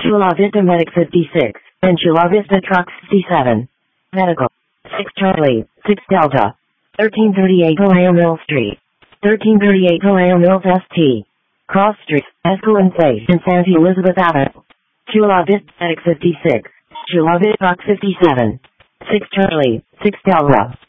Chula Vista Medic 56, and Chula Vista Trucks 57. Medical. 6 Charlie, 6 Delta. 1338 Ohio Mill Street. 1338 Ohio Mills ST. Cross Street, Escalon Place in St. Elizabeth Avenue. Chula Vista Medic 56, Chula Vista Trucks 57. 6 Charlie, 6 Delta.